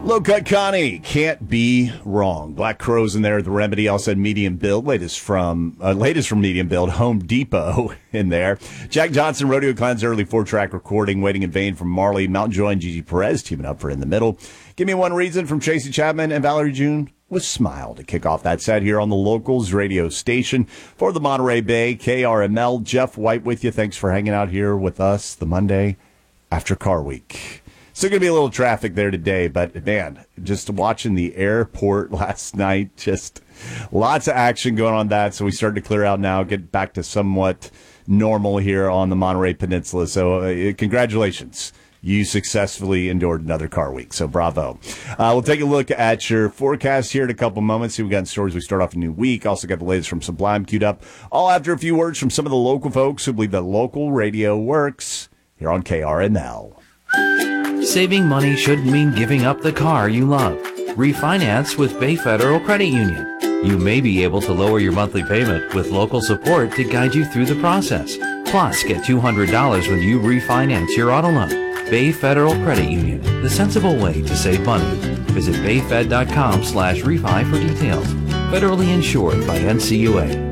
Low Cut Connie, can't be wrong. Black Crowes in there, The Remedy, also had Medium Build, latest from Medium Build, Home Depot in there. Jack Johnson, Rodeo Clown's early 4-track recording, Waiting in Vain from Marley, Mountain Joy and Gigi Perez teaming up for In the Middle. Give Me One Reason from Tracy Chapman and Valerie June with Smile to kick off that set here on the Locals radio station for the Monterey Bay, KRML. Jeff White with you. Thanks for hanging out here with us the Monday after Car Week. Still going to be a little traffic there today, but, man, just watching the airport last night, just lots of action going on that. So we started to clear out now, get back to somewhat normal here on the Monterey Peninsula. So congratulations. You successfully endured another car week, so bravo. We'll take a look at your forecast here in a couple moments. See what we got in stores. We start off a new week. Also got the latest from Sublime queued up. All after a few words from some of the local folks who believe that local radio works here on KRNL. Saving money shouldn't mean giving up the car you love. Refinance with Bay Federal Credit Union. You may be able to lower your monthly payment with local support to guide you through the process. Plus, get $200 when you refinance your auto loan. Bay Federal Credit Union, the sensible way to save money. Visit bayfed.com/refi for details. Federally insured by NCUA.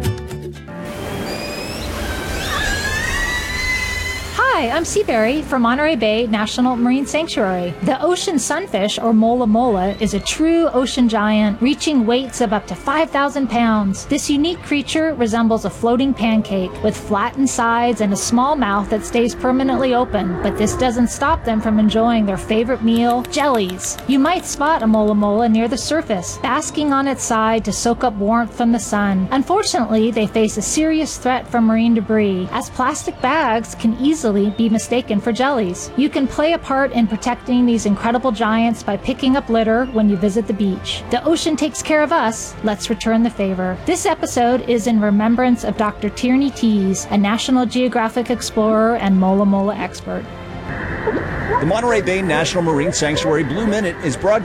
Hi, I'm Seaberry from Monterey Bay National Marine Sanctuary. The ocean sunfish, or mola mola, is a true ocean giant, reaching weights of up to 5,000 pounds. This unique creature resembles a floating pancake with flattened sides and a small mouth that stays permanently open, but this doesn't stop them from enjoying their favorite meal, jellies. You might spot a mola mola near the surface, basking on its side to soak up warmth from the sun. Unfortunately, they face a serious threat from marine debris, as plastic bags can easily be mistaken for jellies. You can play a part in protecting these incredible giants by picking up litter when you visit the beach. The ocean takes care of us. Let's return the favor. This episode is in remembrance of Dr. Tierney Tees, a National Geographic explorer and mola mola expert. The Monterey Bay National Marine Sanctuary Blue Minute is broadcast